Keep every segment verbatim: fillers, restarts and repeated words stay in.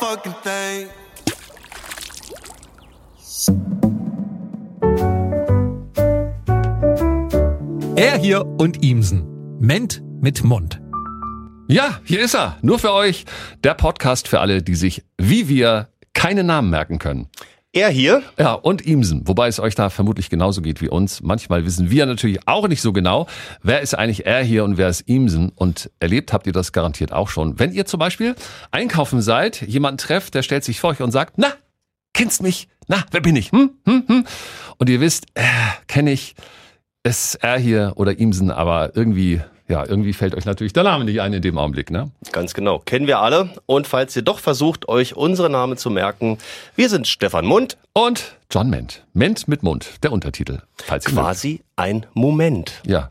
fucking thing. Er hier und Ihmsen. Ment mit Mund. Ja, hier ist er. Nur für euch. Der Podcast für alle, die sich, wie wir, keine Namen merken können. Er hier. Ja, und Ihmsen. Wobei es euch da vermutlich genauso geht wie uns. Manchmal wissen wir natürlich auch nicht so genau, wer ist eigentlich er hier und wer ist Ihmsen. Und erlebt habt ihr das garantiert auch schon. Wenn ihr zum Beispiel einkaufen seid, jemanden trefft, der stellt sich vor euch und sagt, na, kennst mich? Na, wer bin ich? Hm, hm, hm. Und ihr wisst, äh, kenne ich, ist er hier oder Ihmsen, aber irgendwie... Ja, irgendwie fällt euch natürlich der Name nicht ein in dem Augenblick, ne? Ganz genau. Kennen wir alle. Und falls ihr doch versucht, euch unsere Namen zu merken, wir sind Stefan Mund. Und John Ment. Ment mit Mund, der Untertitel. Falls ihr Quasi mögt. Ein Moment. Ja.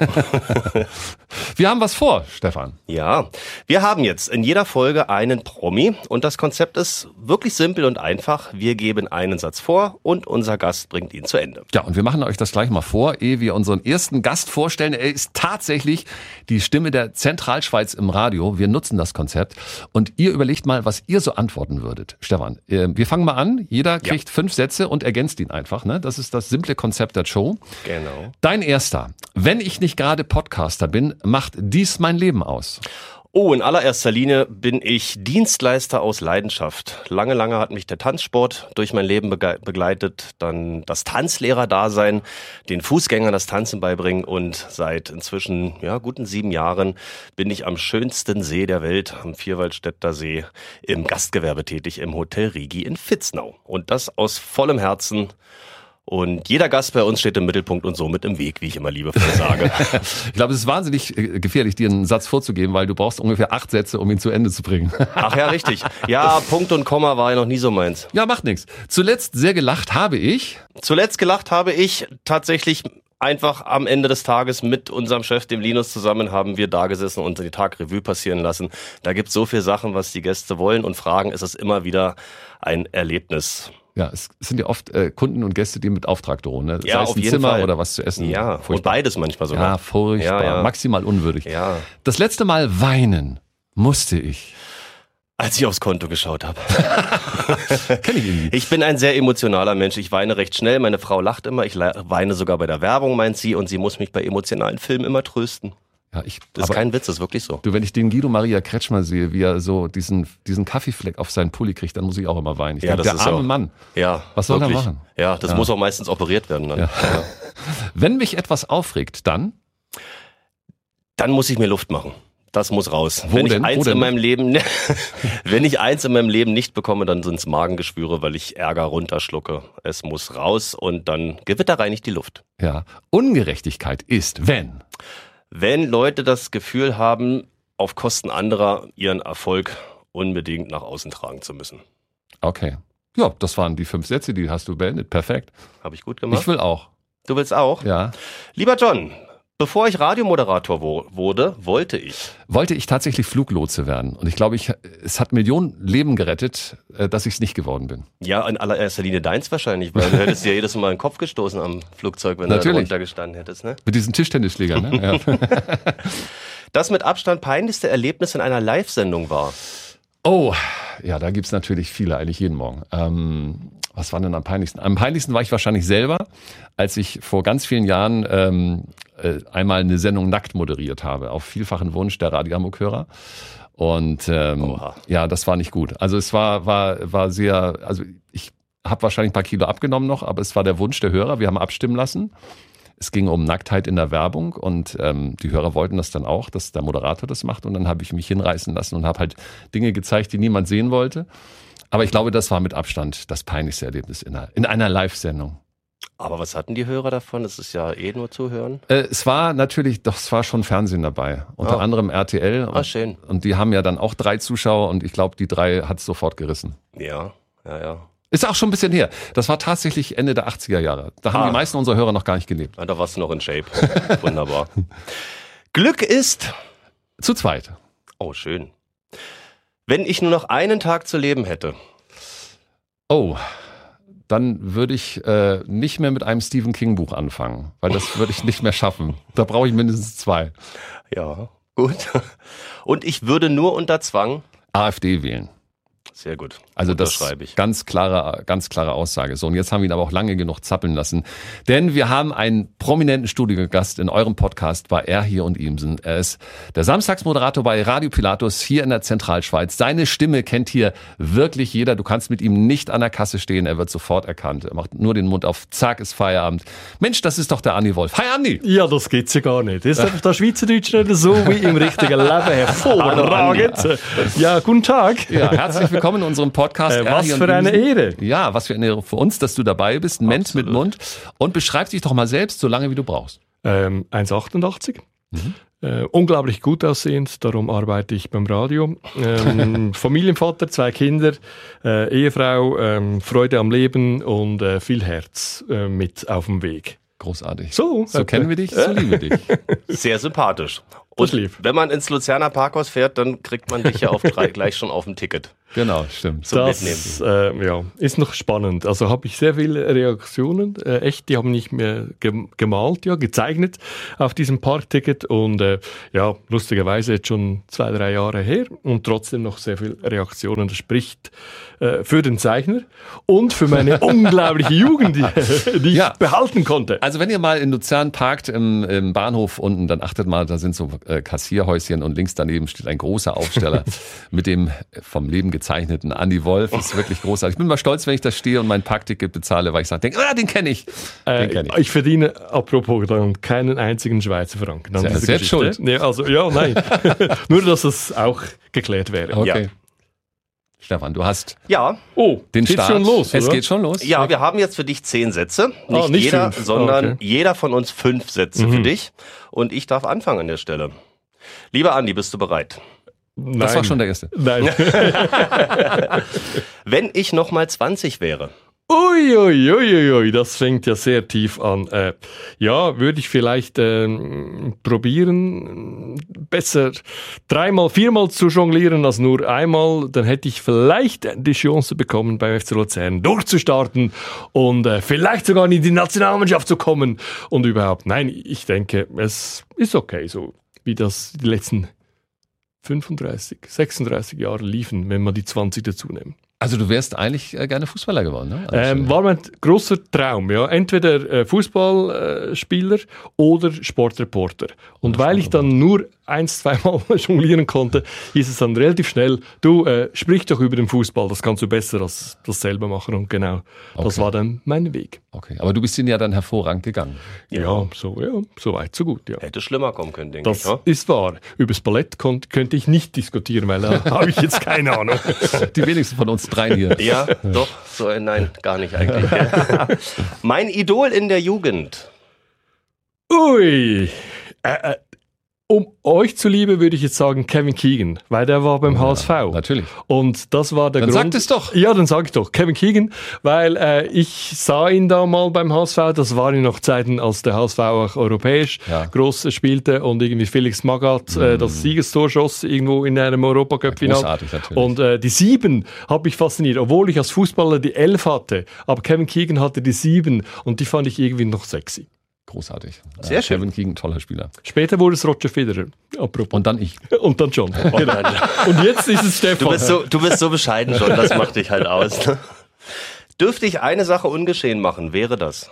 Wir haben was vor, Stefan. Ja, wir haben jetzt in jeder Folge einen Promi. Und das Konzept ist wirklich simpel und einfach. Wir geben einen Satz vor und unser Gast bringt ihn zu Ende. Ja, und wir machen euch das gleich mal vor, ehe wir unseren ersten Gast vorstellen. Er ist tatsächlich die Stimme der Zentralschweiz im Radio. Wir nutzen das Konzept. Und ihr überlegt mal, was ihr so antworten würdet. Stefan, wir fangen mal an. Jeder kriegt ja. fünf Sätze und ergänzt ihn einfach. Ne? Das ist das simple Konzept der Show. Genau. Dein erster. Wenn ich nicht gerade Podcaster bin, macht dies mein Leben aus. Oh, in allererster Linie bin ich Dienstleister aus Leidenschaft. Lange, lange hat mich der Tanzsport durch mein Leben begleitet. Dann das Tanzlehrerdasein, den Fußgängern das Tanzen beibringen. Und seit inzwischen ja guten sieben Jahren bin ich am schönsten See der Welt, am Vierwaldstätter See, im Gastgewerbe tätig, im Hotel Rigi in Vitznau. Und das aus vollem Herzen. Und jeder Gast bei uns steht im Mittelpunkt und somit im Weg, wie ich immer liebevoll sage. Ich glaube, es ist wahnsinnig gefährlich, dir einen Satz vorzugeben, weil du brauchst ungefähr acht Sätze, um ihn zu Ende zu bringen. Ach ja, richtig. Ja, Punkt und Komma war ja noch nie so meins. Ja, macht nichts. Zuletzt sehr gelacht habe ich. Zuletzt gelacht habe ich tatsächlich einfach am Ende des Tages mit unserem Chef, dem Linus, zusammen haben wir da gesessen und den Tag Revue passieren lassen. Da gibt's so viele Sachen, was die Gäste wollen und fragen. Es ist immer wieder ein Erlebnis. Ja, es sind ja oft äh, Kunden und Gäste, die mit Auftrag drohen. Ne? Ja, Sei es auf ein jeden Zimmer Fall. Oder was zu essen. Ja, furchtbar. Und beides manchmal sogar. Ja, furchtbar. Ja, ja. Maximal unwürdig. Ja. Das letzte Mal weinen musste ich. Als ich aufs Konto geschaut habe. Kenn ich irgendwie. Ich bin ein sehr emotionaler Mensch. Ich weine recht schnell. Meine Frau lacht immer. Ich weine sogar bei der Werbung, meint sie. Und sie muss mich bei emotionalen Filmen immer trösten. Ja, ich, das ist aber, kein Witz, das ist wirklich so. Du, wenn ich den Guido Maria Kretschmer sehe, wie er so diesen, diesen Kaffeefleck auf seinen Pulli kriegt, dann muss ich auch immer weinen. Ich ja, denke, der arme auch, Mann. Ja, was soll wirklich. er machen? Ja, das ja. muss auch meistens operiert werden dann. Ja. Ja. Wenn mich etwas aufregt, dann? Dann muss ich mir Luft machen. Das muss raus. Wo wenn denn? ich eins Wo denn? in meinem Leben, wenn ich eins in meinem Leben nicht bekomme, dann sind es Magengeschwüre, weil ich Ärger runterschlucke. Es muss raus und dann gewitterreinigt die Luft. Ja. Ungerechtigkeit ist, wenn? Wenn Leute das Gefühl haben, auf Kosten anderer ihren Erfolg unbedingt nach außen tragen zu müssen. Okay. Ja, das waren die fünf Sätze, die hast du beendet. Perfekt. Habe ich gut gemacht? Ich will auch. Du willst auch? Ja. Lieber John, bevor ich Radiomoderator wo- wurde, wollte ich. Wollte ich tatsächlich Fluglotse werden. Und ich glaube, ich, es hat Millionen Leben gerettet, dass ich es nicht geworden bin. Ja, in allererster Linie deins wahrscheinlich, weil du hättest dir jedes Mal den Kopf gestoßen am Flugzeug, wenn Natürlich. du da runter gestanden hättest. Ne? Mit diesen Tischtennisschlägern, ne? Ja. Das mit Abstand peinlichste Erlebnis in einer Live-Sendung war? Oh, ja, da gibt's natürlich viele, eigentlich jeden Morgen. Ähm, was war denn am peinlichsten? Am peinlichsten war ich wahrscheinlich selber, als ich vor ganz vielen Jahren ähm, äh, einmal eine Sendung nackt moderiert habe, auf vielfachen Wunsch der Radio-Amok-Hörer. Und ähm, ja, das war nicht gut. Also es war war war sehr, also ich habe wahrscheinlich ein paar Kilo abgenommen noch, aber es war der Wunsch der Hörer. Wir haben abstimmen lassen. Es ging um Nacktheit in der Werbung und ähm, die Hörer wollten das dann auch, dass der Moderator das macht. Und dann habe ich mich hinreißen lassen und habe halt Dinge gezeigt, die niemand sehen wollte. Aber ich glaube, das war mit Abstand das peinlichste Erlebnis in einer, in einer Live-Sendung. Aber was hatten die Hörer davon? Das ist ja eh nur zuhören. Äh, es war natürlich, doch es war schon Fernsehen dabei. Unter oh. anderem R T L. Und, ah, schön. Und die haben ja dann auch drei Zuschauer und ich glaube, die drei hat es sofort gerissen. Ja, ja, ja. Ist auch schon ein bisschen her. Das war tatsächlich Ende der achtziger Jahre. Da haben ah. die meisten unserer Hörer noch gar nicht gelebt. Ja, da warst du noch in Shape. Wunderbar. Glück ist... Zu zweit. Oh, schön. Wenn ich nur noch einen Tag zu leben hätte. Oh, dann würde ich äh, nicht mehr mit einem Stephen King Buch anfangen, weil das würde ich nicht mehr schaffen. Da brauche ich mindestens zwei. Ja, gut. Und ich würde nur unter Zwang AfD wählen. Sehr gut. Also das schreibe ich. Ganz klare, ganz klare Aussage. So, und jetzt haben wir ihn aber auch lange genug zappeln lassen. Denn wir haben einen prominenten Studiogast in eurem Podcast bei Er hier und Iemsen. Er ist der Samstagsmoderator bei Radio Pilatus hier in der Zentralschweiz. Seine Stimme kennt hier wirklich jeder. Du kannst mit ihm nicht an der Kasse stehen. Er wird sofort erkannt. Er macht nur den Mund auf. Zack, ist Feierabend. Mensch, das ist doch der Andi Wolf. Hi, Andi! Ja, das geht's ja gar nicht. Das ist einfach der Schweizerdeutsch nicht so wie im richtigen Leben. Hervorragend. Ja, guten Tag. Ja, herzlich willkommen in unserem Podcast. Äh, was für eine Ehre. Ja, was für eine Ehre für uns, dass du dabei bist. Ment mit Mund. Und beschreib dich doch mal selbst, so lange wie du brauchst. Ähm, eins Komma achtundachtzig. Mhm. Äh, unglaublich gut aussehend, darum arbeite ich beim Radio. Ähm, Familienvater, zwei Kinder, äh, Ehefrau, ähm, Freude am Leben und äh, viel Herz äh, mit auf dem Weg. Großartig. So, so kennen wir dich, so lieben wir dich. Sehr sympathisch. Und wenn man ins Luzerner Parkhaus fährt, dann kriegt man dich ja auf drei gleich schon auf dem Ticket. Genau, stimmt. Zum das äh, ja, ist noch spannend. Also habe ich sehr viele Reaktionen. Äh, echt, die haben nicht mehr gem- gemalt, ja, gezeichnet auf diesem Parkticket. Und äh, ja, lustigerweise jetzt schon zwei, drei Jahre her und trotzdem noch sehr viele Reaktionen. Das spricht äh, für den Zeichner und für meine unglaubliche Jugend, die, die ich ja. behalten konnte. Also wenn ihr mal in Luzern parkt, im, im Bahnhof unten, dann achtet mal, da sind so äh, Kassierhäuschen und links daneben steht ein großer Aufsteller mit dem vom Leben gezeichneten Andi Wolf. Ist wirklich großartig. Ich bin mal stolz, wenn ich da stehe und mein Parkticket bezahle, weil ich sage, ah, den kenne ich. Den Äh, kenn ich. ich verdiene, apropos, dann keinen einzigen Schweizer Franken. Sehr- selbst schuld. Ja, also, ja, nein. Nur, dass es auch geklärt wäre. Okay. Ja. Stefan, du hast Ja, Oh, den geht's Start. schon los, es oder? geht schon los. ja, wir haben jetzt für dich zehn Sätze. Nicht, Ah, nicht jeder, fünf. sondern Ah, okay. jeder von uns fünf Sätze Mhm. für dich. Und ich darf anfangen an der Stelle. Lieber Andi, bist du bereit? Nein. Das war schon der erste. Nein. Wenn ich noch mal zwanzig wäre. Uiuiuiui, ui, ui, ui, das fängt ja sehr tief an. Äh, ja, würde ich vielleicht ähm, probieren, besser dreimal, viermal zu jonglieren als nur einmal. Dann hätte ich vielleicht die Chance bekommen, beim F C Luzern durchzustarten und äh, vielleicht sogar in die Nationalmannschaft zu kommen. Und überhaupt, nein, ich denke, es ist okay, so wie das die letzten fünfunddreißig, sechsunddreißig Jahre liefen, wenn man die zwanzig dazu nehmen. Also du wärst eigentlich äh, gerne Fußballer geworden, ne? Also, Ähm, war mein großer Traum, ja. Entweder äh, Fußballspieler oder Sportreporter. Und weil ich dann nur eins, zweimal jonglieren konnte, hieß es dann relativ schnell, du, äh, sprich doch über den Fußball, das kannst du besser als das selber machen. Und genau, das Okay. war dann mein Weg. okay, aber du bist ihn ja dann hervorragend gegangen. Ja, so, ja, so weit, so gut, ja. Hätte schlimmer kommen können, denke Das ich. Ja? ist wahr. Übers Ballett konnt, könnte ich nicht diskutieren, weil da habe ich jetzt keine Ahnung. Die wenigsten von uns dreien hier. Ja, doch. So, äh, nein, gar nicht eigentlich. Mein Idol in der Jugend. Ui. Äh, äh, um euch zuliebe würde ich jetzt sagen Kevin Keegan, weil der war beim H S V. Natürlich. Und das war der Dann Grund. sag es doch. Ja, dann sag ich doch. Kevin Keegan, weil äh, ich sah ihn da mal beim H S V. Das waren noch Zeiten, als der H S V auch europäisch Ja. groß spielte und irgendwie Felix Magath äh, das Siegestor schoss irgendwo in einem Europacup-Final. Großartig, natürlich. Und äh, die sieben hat mich fasziniert, obwohl ich als Fußballer die elf hatte. Aber Kevin Keegan hatte die sieben und die fand ich irgendwie noch sexy. Großartig. Sehr ja, schön. Kevin Keegan, toller Spieler. Später wurde es Roger Federer. Apropos. Und dann ich. Und dann schon. Genau. Und jetzt ist es Stefan. Du bist so, du bist so bescheiden schon, das macht dich halt aus. Ne? Dürfte ich eine Sache ungeschehen machen, wäre das?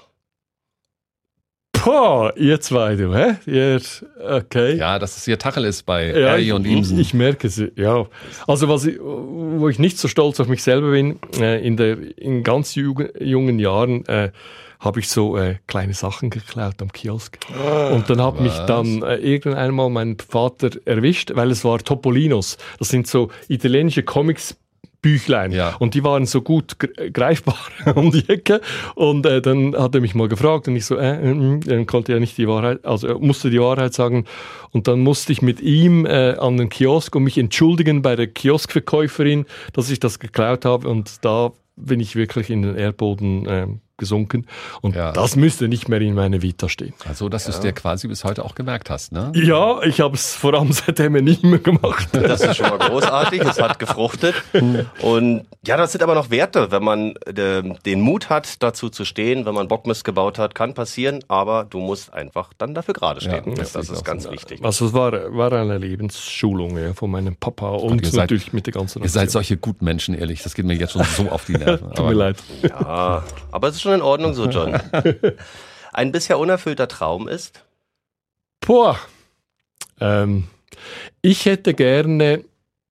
Boah, ihr zwei, du, hä? Ihr, okay. Ja, das ist hier Tacheles bei Ja, Ergi ich, und ich, Imsen. ich merke es, ja. Also was ich, wo ich nicht so stolz auf mich selber bin, äh, in der in ganz jungen, jungen Jahren äh, habe ich so äh, kleine Sachen geklaut am Kiosk. Und dann hat mich dann äh, irgendwann einmal mein Vater erwischt, weil es war Topolinos. Das sind so italienische Comics. Büchlein. Ja. Und die waren so gut gr- greifbar um die Ecke. Und äh, dann hat er mich mal gefragt und ich so, äh, äh, dann konnte er nicht die Wahrheit, also er musste die Wahrheit sagen. Und dann musste ich mit ihm äh, an den Kiosk und mich entschuldigen bei der Kioskverkäuferin, dass ich das geklaut habe. Und da bin ich wirklich in den Erdboden äh, abgesunken. Und Ja. das müsste nicht mehr in meiner Vita stehen. Also, dass du es dir quasi bis heute auch gemerkt hast, ne? Ja, ich habe es vor allem seitdem nicht mehr gemacht. Das ist schon mal großartig, es hat gefruchtet. Und ja, das sind aber noch Werte, wenn man äh, den Mut hat, dazu zu stehen, wenn man Bockmist gebaut hat, kann passieren, aber du musst einfach dann dafür gerade stehen. Ja, das das das ist ist ganz auch wichtig. Also es war, war eine Lebensschulung ja, von meinem Papa und ihr seid- natürlich mit der ganzen Ihr seid Nation. solche guten Menschen, ehrlich. Das geht mir jetzt schon so auf die Nerven. Tut mir leid. Ja, aber es ist schon in Ordnung so, John. Ein bisher unerfüllter Traum ist? Boah. Ähm, ich hätte gerne,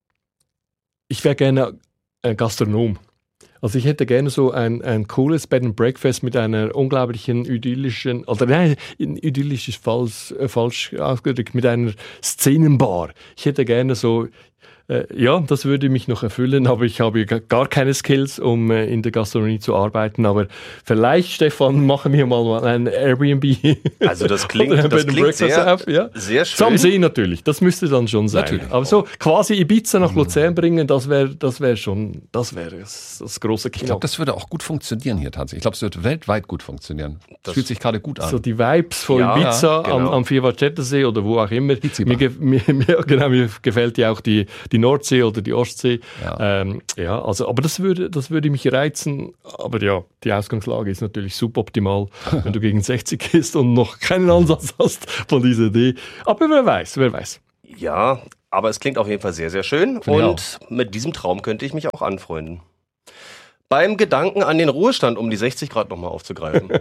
ich wäre gerne ein Gastronom. Also ich hätte gerne so ein, ein cooles Bed and Breakfast mit einer unglaublichen idyllischen, oder nein, idyllisch ist falsch, äh, falsch ausgedrückt, mit einer Szenenbar. Ich hätte gerne so, äh, ja, das würde mich noch erfüllen, aber ich habe ga- gar keine Skills, um äh, in der Gastronomie zu arbeiten. Aber vielleicht, Stefan, machen wir mal ein Airbnb. Also das klingt, Oder ein das Bed and klingt Breakfast sehr, auf, ja. sehr So am schön. See natürlich, das müsste dann schon sein. Natürlich. Aber so quasi Ibiza nach Luzern bringen, das wäre das wär schon, das wäre das, das große Ich Kino. glaube, das würde auch gut funktionieren hier tatsächlich. Ich glaube, es wird weltweit gut funktionieren. Das fühlt sich gerade gut an. So die Vibes von Ja, Ibiza am, genau. am Vierwaldstättersee oder wo auch immer. Ibiza. Mir, ge- mir, mir, genau, mir gefällt ja auch die, die Nordsee oder die Ostsee. Ja. Ähm, ja, also, aber das würde, das würde mich reizen. Aber ja, die Ausgangslage ist natürlich suboptimal, wenn du gegen sechzig bist und noch keinen Ansatz hast von dieser Idee. Aber wer weiß, wer weiß. Ja, aber es klingt auf jeden Fall sehr, sehr schön. Finde ich Und mit diesem Traum könnte ich mich auch anfreunden. Beim Gedanken an den Ruhestand, um die sechzig Grad nochmal aufzugreifen.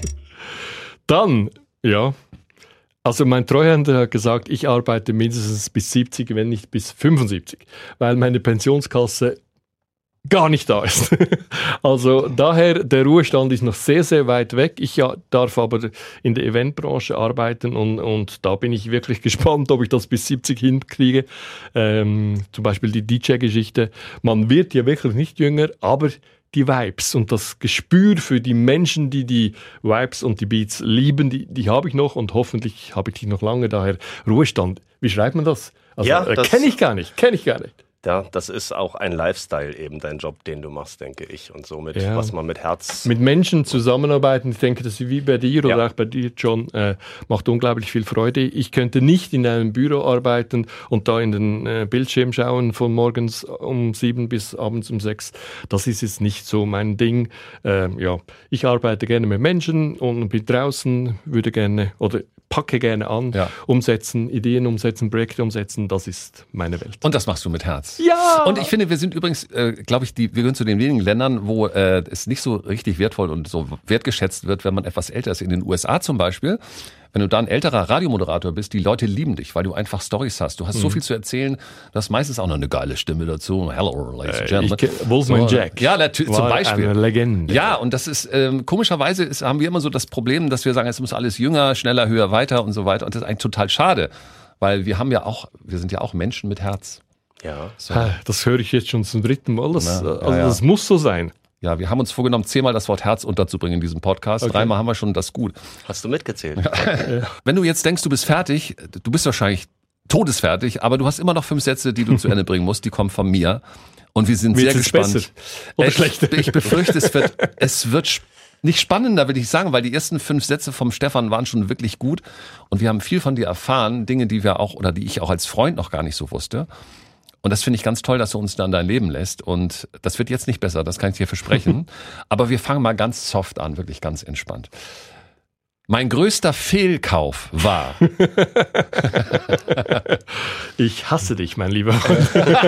Dann, ja, also mein Treuhänder hat gesagt, ich arbeite mindestens bis siebzig, wenn nicht bis fünfundsiebzig, weil meine Pensionskasse gar nicht da ist. Also daher, der Ruhestand ist noch sehr, sehr weit weg. Ich ja, darf aber in der Eventbranche arbeiten und, und da bin ich wirklich gespannt, ob ich das bis siebzig hinkriege. Ähm, zum Beispiel die D J-Geschichte. Man wird ja wirklich nicht jünger, aber die Vibes und das Gespür für die Menschen, die die Vibes und die Beats lieben, die, die habe ich noch und hoffentlich habe ich die noch lange. Daher Ruhestand. Wie schreibt man das? Also, Ja, äh, das- kenne ich gar nicht, kenne ich gar nicht. Ja, das ist auch ein Lifestyle eben, dein Job, den du machst, denke ich. Und somit, Ja. was man mit Herz... Mit Menschen zusammenarbeiten, ich denke, das ist wie bei dir oder Ja. auch bei dir, John, äh, macht unglaublich viel Freude. Ich könnte nicht in einem Büro arbeiten und da in den äh, Bildschirm schauen von morgens um sieben bis abends um sechs. Das ist jetzt nicht so mein Ding. Ähm, ja, ich arbeite gerne mit Menschen und bin draußen, würde gerne oder packe gerne an, Ja. umsetzen, Ideen umsetzen, Projekte umsetzen. Das ist meine Welt. Und das machst du mit Herz. Ja! Und ich finde, wir sind übrigens, äh, glaube ich, die, wir gehören zu den wenigen Ländern, wo äh, es nicht so richtig wertvoll und so wertgeschätzt wird, wenn man etwas älter ist. In den U S A zum Beispiel, wenn du da ein älterer Radiomoderator bist, die Leute lieben dich, weil du einfach Storys hast. Du hast so viel zu erzählen, du hast meistens auch noch eine geile Stimme dazu. Hello, ladies and Äh, gentlemen. ich kenn- Wolfman So, Jack. Ja, natürlich, zum war Beispiel. eine Legende. Ja, und das ist, ähm, komischerweise ist, haben wir immer so das Problem, dass wir sagen, es muss alles jünger, schneller, höher, weiter und so weiter. Und das ist eigentlich total schade, weil wir haben ja auch, wir sind ja auch Menschen mit Herz. Ja. Ah, das höre ich jetzt schon zum dritten Mal. Das, Ja, also ja, ja. das muss so sein. Ja, wir haben uns vorgenommen, zehnmal das Wort Herz unterzubringen in diesem Podcast. Okay. Dreimal haben wir schon das gut. Hast du mitgezählt? Wenn du jetzt denkst, du bist fertig, du bist wahrscheinlich todesfertig, aber du hast immer noch fünf Sätze, die du zu Ende bringen musst, die kommen von mir. Und wir sind Wird sehr es gespannt. besser oder ich, schlechter? Ich befürchte, es wird, es wird sp- nicht spannender, will ich sagen, weil die ersten fünf Sätze vom Stefan waren schon wirklich gut. Und wir haben viel von dir erfahren, Dinge, die wir auch, oder die ich auch als Freund noch gar nicht so wusste. Und das finde ich ganz toll, dass du uns dann dein Leben lässt. Und das wird jetzt nicht besser, das kann ich dir versprechen. Aber wir fangen mal ganz soft an, wirklich ganz entspannt. Mein größter Fehlkauf war. Ich hasse dich, mein lieber Freund.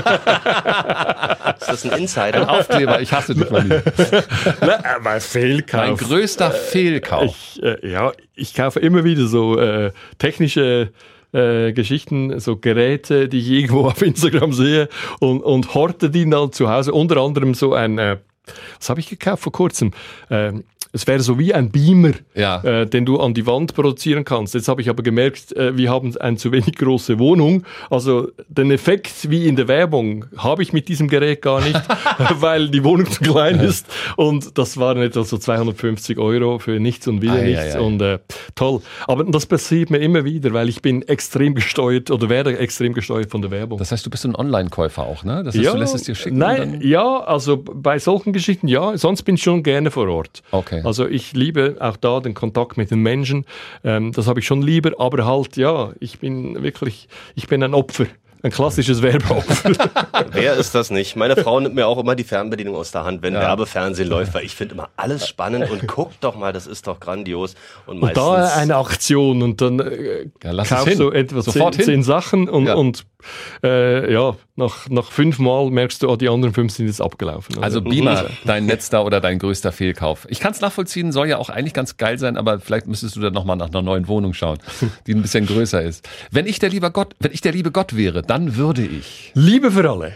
Ist das ein Ein Insider? Aufkleber, ich hasse dich, mein Lieber. Na, mein Fehlkauf. Mein größter Fehlkauf. Ich, äh, ja, ich kaufe immer wieder so äh, technische äh, Geschichten, so Geräte, die ich irgendwo auf Instagram sehe und, und horte die dann zu Hause. Unter anderem so ein, äh, was habe ich gekauft vor kurzem? Ähm, es wäre so wie ein Beamer, Ja. äh, den du an die Wand produzieren kannst. Jetzt habe ich aber gemerkt, äh, wir haben eine zu wenig große Wohnung. Also den Effekt wie in der Werbung habe ich mit diesem Gerät gar nicht, weil die Wohnung zu klein ist. Und das waren etwa so zweihundertfünfzig Euro für nichts und wieder Ei, nichts. ei, ei. Und äh, toll. Aber das passiert mir immer wieder, weil ich bin extrem gesteuert oder werde extrem gesteuert von der Werbung. Das heißt, du bist ein Online-Käufer auch, ne? Das heißt, du lässt es dir schicken. Nein, und dann ja, also bei solchen Geschichten, ja, sonst bin ich schon gerne vor Ort. Okay. Also ich liebe auch da den Kontakt mit den Menschen, ähm, das habe ich schon lieber, aber halt, ja, ich bin wirklich, ich bin ein Opfer. Ein klassisches Werbeopfer. Wer ist das nicht? Meine Frau nimmt mir auch immer die Fernbedienung aus der Hand, wenn ja. Werbefernsehen läuft, weil ich finde immer alles spannend und guckt doch mal, das ist doch grandios. Und, und da eine Aktion und dann äh, ja, kaufst du etwa zehn, zehn Sachen und, ja. und äh, ja, nach, nach fünf Mal merkst du, oh, die anderen fünf sind jetzt abgelaufen. Also Beamer, dein letzter oder dein größter Fehlkauf. Ich kann es nachvollziehen, soll ja auch eigentlich ganz geil sein, aber vielleicht müsstest du dann nochmal nach einer neuen Wohnung schauen, die ein bisschen größer ist. Wenn ich der liebe Gott, wenn ich der liebe Gott wäre, dann würde ich... Liebe für alle.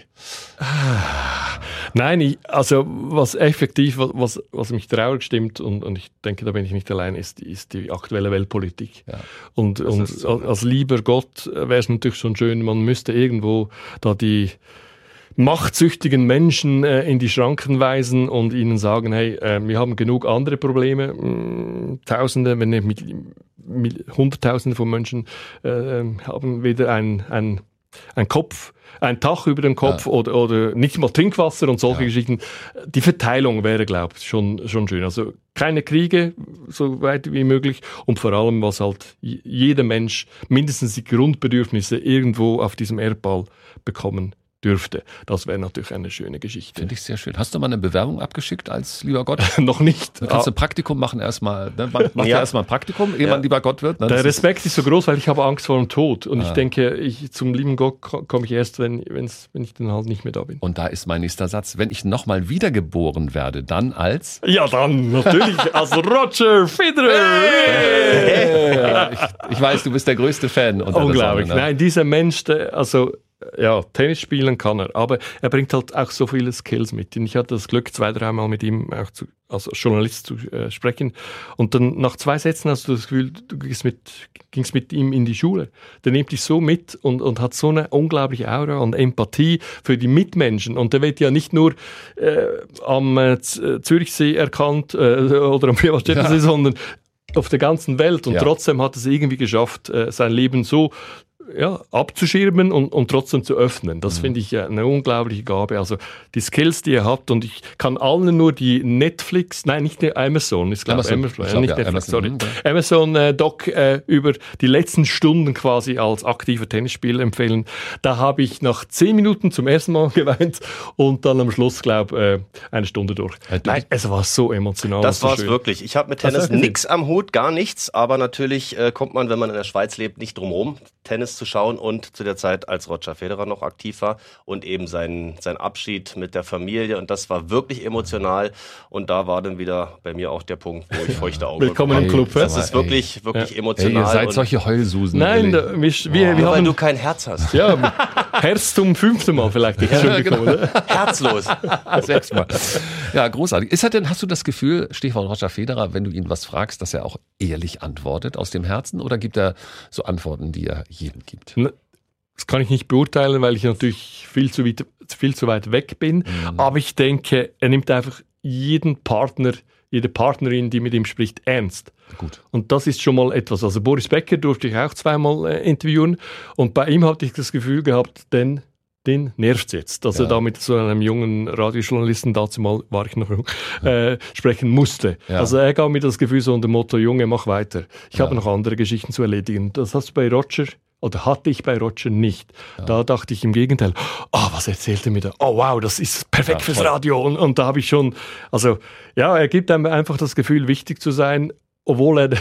Nein, ich, also was effektiv, was, was mich traurig stimmt, und, und ich denke, da bin ich nicht allein, ist, ist die aktuelle Weltpolitik. Ja, und und so, als lieber Gott wäre es natürlich schon schön, man müsste irgendwo da die machtsüchtigen Menschen äh, in die Schranken weisen und ihnen sagen, hey, äh, wir haben genug andere Probleme, mh, Tausende, wenn nicht mit, mit Hunderttausende von Menschen äh, haben weder ein, ein, ein Kopf, ein Dach über dem Kopf ja. oder, oder nicht mal Trinkwasser und solche ja. Geschichten. Die Verteilung wäre, glaube ich, schon, schon schön. Also keine Kriege, so weit wie möglich, und vor allem, was halt jeder Mensch mindestens die Grundbedürfnisse irgendwo auf diesem Erdball bekommen dürfte. Das wäre natürlich eine schöne Geschichte. Finde ich sehr schön. Hast du mal eine Bewerbung abgeschickt als lieber Gott? Noch nicht. Du kannst ah. ein Praktikum machen erstmal. Ne? Mach ja, ja erstmal ein Praktikum, ehe ja. man lieber Gott wird. Ne? Der Respekt ist so groß, weil ich habe Angst vor dem Tod. Und ah. ich denke, ich, zum lieben Gott komme ich erst, wenn, wenn's, wenn ich dann halt nicht mehr da bin. Und da ist mein nächster Satz. Wenn ich nochmal wiedergeboren werde, dann als? Ja, dann natürlich als Roger Federer. Hey. Hey. Ja, ich, ich weiß, du bist der größte Fan. Unglaublich. Ne? Nein, dieser Mensch, der, also ja, Tennis spielen kann er, aber er bringt halt auch so viele Skills mit. Und ich hatte das Glück, zwei, dreimal mit ihm auch zu, als Journalist zu äh, sprechen. Und dann nach zwei Sätzen hast du das Gefühl, du gingst mit, gingst mit ihm in die Schule. Der nimmt dich so mit und, und hat so eine unglaubliche Aura und Empathie für die Mitmenschen. Und der wird ja nicht nur äh, am äh, Zürichsee erkannt äh, oder am Privatstädtensee, ja. sondern auf der ganzen Welt. Und ja. trotzdem hat er es irgendwie geschafft, äh, sein Leben so ja, abzuschirmen und, und trotzdem zu öffnen. Das mhm. finde ich eine unglaubliche Gabe. Also die Skills, die er hat, und ich kann allen nur die Netflix, nein, nicht die Amazon, ich glaube Amazon, Amazon, ich glaub, nicht ja, Netflix, Amazon, sorry. Mhm. Amazon äh, Doc äh, über die letzten Stunden quasi als aktiver Tennisspieler empfehlen. Da habe ich nach zehn Minuten zum ersten Mal geweint und dann am Schluss, glaube ich, äh, eine Stunde durch. Äh, nein, es war so emotional. Das so war es wirklich. Ich habe mit Tennis nichts am Hut, gar nichts, aber natürlich äh, kommt man, wenn man in der Schweiz lebt, nicht drum rum, Tennis zu schauen, und zu der Zeit, als Roger Federer noch aktiv war, und eben sein, sein Abschied mit der Familie, und das war wirklich emotional, und da war dann wieder bei mir auch der Punkt, wo ich feuchte Augen Willkommen im Club. Das ist wirklich, ey. wirklich ja. emotional. Ey, ihr seid solche Heulsusen. Nein, da, wir, wir, wir Nur haben, weil du kein Herz hast. Ja, Herz zum fünften Mal vielleicht. Ja, genau. Herzlos. Sechs Mal. Ja, großartig. Ist er denn, hast du das Gefühl, Stichwort Roger Federer, wenn du ihn was fragst, dass er auch ehrlich antwortet aus dem Herzen, oder gibt er so Antworten, die er jedem gibt? Das kann ich nicht beurteilen, weil ich natürlich viel zu weit, viel zu weit weg bin. Mhm. Aber ich denke, er nimmt einfach jeden Partner, jede Partnerin, die mit ihm spricht, ernst. Gut. Und das ist schon mal etwas. Also Boris Becker durfte ich auch zweimal äh, interviewen. Und bei ihm hatte ich das Gefühl gehabt, denn den nervt's jetzt, dass ja. er da mit so einem jungen Radiojournalisten, dazu mal war ich noch jung, äh, sprechen musste. Ja. Also er gab mir das Gefühl so unter dem Motto, Junge, mach weiter. Ich ja. habe noch andere Geschichten zu erledigen. Das hast du bei Roger, oder hatte ich bei Roger nicht. Ja. Da dachte ich im Gegenteil, oh, was erzählt er mir da? Oh wow, das ist perfekt ja, fürs Radio. Und, und da habe ich schon, also ja, er gibt einem einfach das Gefühl, wichtig zu sein, obwohl er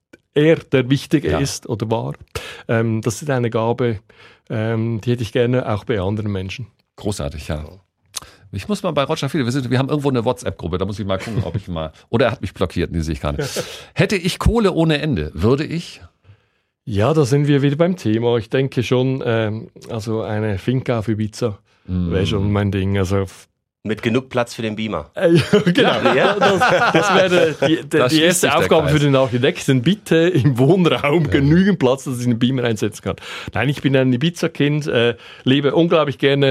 er der Wichtige ja. ist oder war. Ähm, das ist eine Gabe, ähm, die hätte ich gerne auch bei anderen Menschen. Großartig, ja. Ich muss mal bei Roger Federer, wir, sind, wir haben irgendwo eine WhatsApp-Gruppe, da muss ich mal gucken, ob ich mal, oder er hat mich blockiert, die sehe ich gar nicht. Hätte ich Kohle ohne Ende, würde ich? Ja, da sind wir wieder beim Thema. Ich denke schon, ähm, also eine Finca auf Ibiza mm. wäre schon mein Ding. Also mit genug Platz für den Beamer. Äh, genau, ja, das, das wäre die, die, das die erste Aufgabe für den Architekten. Bitte im Wohnraum ja. genügend Platz, dass ich einen Beamer einsetzen kann. Nein, ich bin ein Ibiza-Kind, äh, lebe unglaublich gerne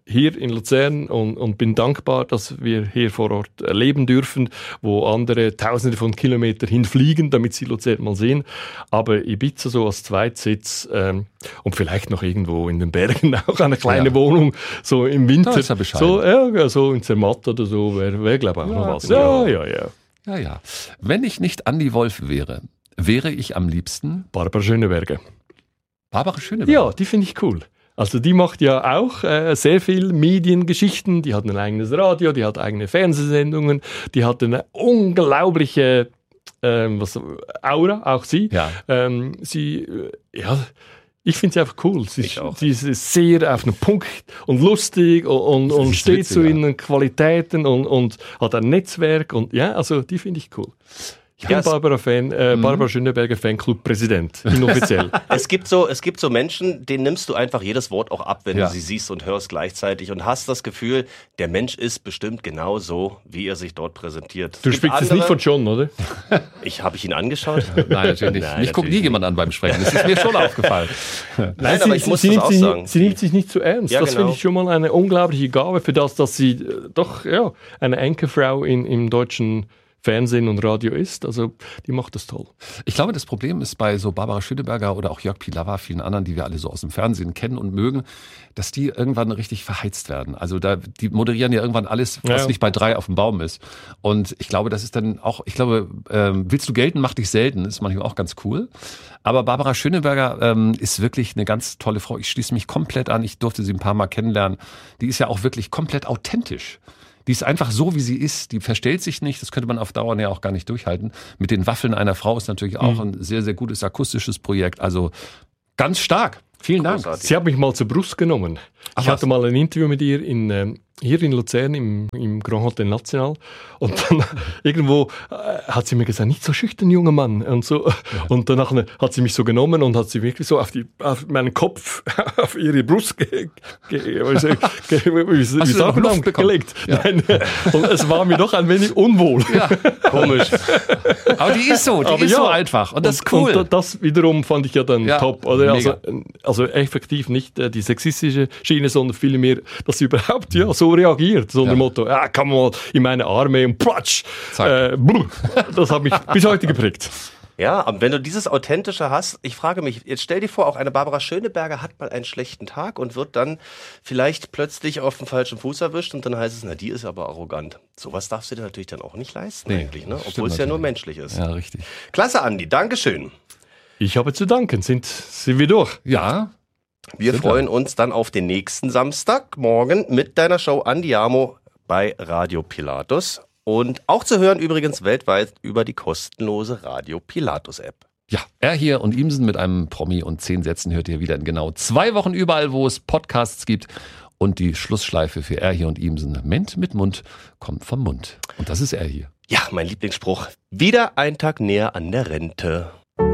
hier in Luzern und, und bin dankbar, dass wir hier vor Ort leben dürfen, wo andere Tausende von Kilometern hinfliegen, damit sie Luzern mal sehen. Aber Ibiza so als Zweitsitz ähm, und vielleicht noch irgendwo in den Bergen auch eine kleine ja. Wohnung, so im Winter. Da ist er bescheiden. So, ja, so in Zermatt oder so wäre wär, glaube ich, auch ja, noch was. Genau. Ja, ja, ja. Ja, ja. Wenn ich nicht Andi Wolf wäre, wäre ich am liebsten Barbara Schöneberger. Barbara Schöneberger? Ja, die finde ich cool. Also die macht ja auch äh, sehr viel Mediengeschichten, die hat ein eigenes Radio, die hat eigene Fernsehsendungen, die hat eine unglaubliche ähm, was, Aura, auch sie. Ja. Ähm, sie, äh, ja, ich finde sie einfach cool. Sie, sie ist sehr auf den Punkt und lustig und, und, und steht witzig, so ja. in den Qualitäten und, und hat ein Netzwerk und ja, also die finde ich cool. Ich bin yes. Barbara, Fan, äh, mhm. Barbara Schöneberger Fanclub-Präsident, inoffiziell. es, gibt so, es gibt so Menschen, denen nimmst du einfach jedes Wort auch ab, wenn ja. du sie siehst und hörst gleichzeitig und hast das Gefühl, der Mensch ist bestimmt genau so, wie er sich dort präsentiert. Du sprichst jetzt nicht von John, oder? Ich habe ich ihn angeschaut. Nein, natürlich nicht. Ich gucke nie jemand an beim Sprechen. Das ist mir schon aufgefallen. Nein, Nein sie, aber ich muss sie, das nimmt auch sich, sagen. Sie nimmt sich nicht zu ernst. Ja, das genau. finde ich schon mal eine unglaubliche Gabe für das, dass sie äh, doch ja, eine Anchorfrau in, im deutschen Fernsehen und Radio ist, also die macht das toll. Ich glaube, das Problem ist bei so Barbara Schöneberger oder auch Jörg Pilawa, vielen anderen, die wir alle so aus dem Fernsehen kennen und mögen, dass die irgendwann richtig verheizt werden. Also da, die moderieren ja irgendwann alles, was ja. nicht bei drei auf dem Baum ist. Und ich glaube, das ist dann auch, ich glaube, ähm, willst du gelten, mach dich selten, ist manchmal auch ganz cool. Aber Barbara Schöneberger ähm, ist wirklich eine ganz tolle Frau. Ich schließe mich komplett an, ich durfte sie ein paar Mal kennenlernen. Die ist ja auch wirklich komplett authentisch. Die ist einfach so, wie sie ist. Die verstellt sich nicht. Das könnte man auf Dauer ja auch gar nicht durchhalten. Mit den Waffeln einer Frau ist natürlich auch mhm. ein sehr, sehr gutes akustisches Projekt. Also ganz stark. Vielen Dank. Großartig. Sie hat mich mal zur Brust genommen. Ach, ich hatte was? mal ein Interview mit ihr in, äh, hier in Luzern im, im Grand Hotel National. Und dann irgendwo äh, hat sie mir gesagt, nicht so schüchtern, junger Mann. Und, so. Ja. Und danach hat sie mich so genommen und hat sie wirklich so auf, die, auf meinen Kopf, auf ihre Brust ge, ge, ge, ge, wie, wie sagt man, gelegt. Ja. Nein, und es war mir doch ein wenig unwohl. Ja. Komisch. Aber die ist so, die Aber ist ja. so einfach. Und das ist cool. Und das wiederum fand ich ja dann ja. top. Oder? Also, also effektiv nicht äh, die sexistische Schiene, sondern vielmehr, dass sie überhaupt ja, so reagiert. So unter dem Motto, ja, komm mal in meine Arme und platsch. Äh, das hat mich bis heute geprägt. Ja, aber wenn du dieses Authentische hast, ich frage mich, jetzt stell dir vor, auch eine Barbara Schöneberger hat mal einen schlechten Tag und wird dann vielleicht plötzlich auf den falschen Fuß erwischt und dann heißt es, na, die ist aber arrogant. Sowas darfst du dir natürlich dann auch nicht leisten, nee, eigentlich, ne? Obwohl es ja nur menschlich ist. Ja, richtig. Klasse, Andi, Dankeschön. Ich habe zu danken. Sind, sind wir durch? Ja. Wir freuen uns dann auf den nächsten Samstag, morgen mit deiner Show Andiamo bei Radio Pilatus. Und auch zu hören übrigens weltweit über die kostenlose Radio Pilatus App. Ja, er hier und Imsen mit einem Promi und zehn Sätzen hört ihr wieder in genau zwei Wochen überall, wo es Podcasts gibt. Und die Schlussschleife für er hier und Imsen, Ment mit Mund, kommt vom Mund. Und das ist er hier. Ja, mein Lieblingsspruch. Wieder ein Tag näher an der Rente.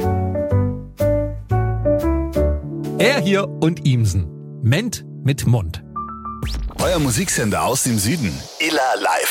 Er hier und Imsen. Ment mit Mund. Euer Musiksender aus dem Süden. Illa Live.